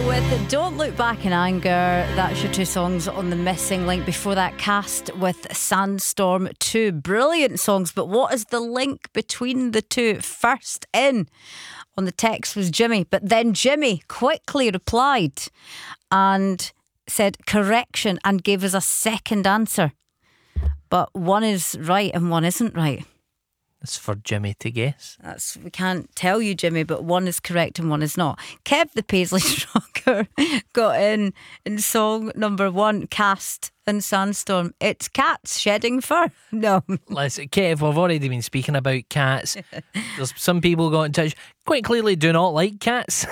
with Don't Look Back in Anger. That's your two songs on the Missing Link. Before that, Cast with Sandstorm. Two brilliant songs, but what is the link between the two? First in on the text was Jimmy, but then Jimmy quickly replied and said correction and gave us a second answer. But one is right and one isn't right. It's for Jimmy to guess. We can't tell you, Jimmy, but one is correct and one is not. Kev the Paisley Stroker got in song number one, Cast and Sandstorm. It's cats shedding fur. No. Listen, Kev, we've already been speaking about cats. There's some people got in touch, quite clearly do not like cats.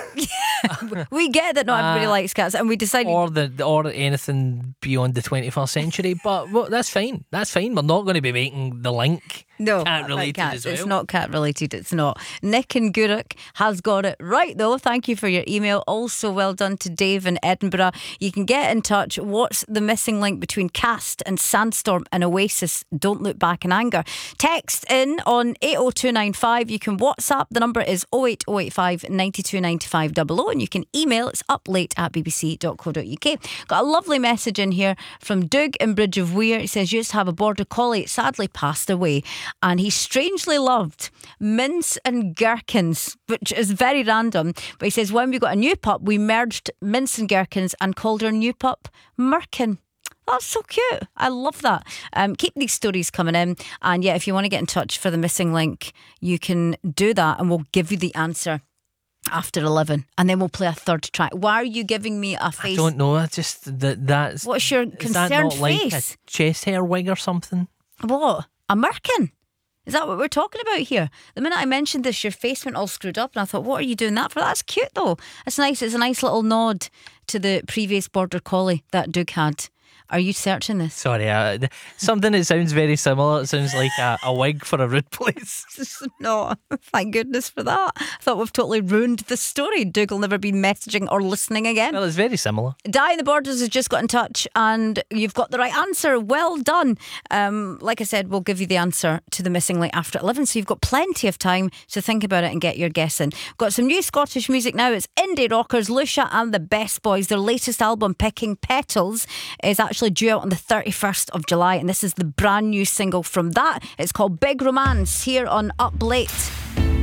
We get that not everybody likes cats, and we decided or anything beyond the 21st century, but well, that's fine. We're not going to be making the link. No, cat related as well. It's not cat related. It's not. Nick in Guruk has got it right though. Thank you for your email. Also, well done to Dave in Edinburgh. You can get in touch. What's the missing link between Cast and Sandstorm and Oasis? Don't Look Back in Anger. Text in on 80295. You can WhatsApp. The number is 08085 92 95 00, and you can email. It's uplate@bbc.co.uk. Got a lovely message in here from Doug in Bridge of Weir. He says, used to have a border collie, sadly passed away, and he strangely loved mince and gherkins, which is very random. But he says, when we got a new pup, we merged mince and gherkins and called our new pup Merkin. That's so cute. I love that. Keep these stories coming in. And yeah, if you want to get in touch for the missing link, you can do that and we'll give you the answer after 11, and then we'll play a third track. Why are you giving me a face? I don't know. I just that's. What's your concerned is that not face? Like a chest hair wig or something? What? A merkin? Is that what we're talking about here? The minute I mentioned this, your face went all screwed up, and I thought, what are you doing that for? That's cute though. It's nice. It's a nice little nod to the previous border collie that Doug had. Are you searching this? Sorry, something that sounds very similar. It sounds like a wig for a rude place. No, thank goodness for that. I thought we've totally ruined the story. Doug will never be messaging or listening again. Well, it's very similar. Di in the Borders has just got in touch and you've got the right answer. Well done. Like I said, we'll give you the answer to the missing link after 11, so you've got plenty of time to think about it and get your guess in. Got some new Scottish music now. It's indie rockers Lucia and the Best Boys. Their latest album, Picking Petals, is actually due out on the 31st of July, and this is the brand new single from that. It's called Big Romance here on Up Late.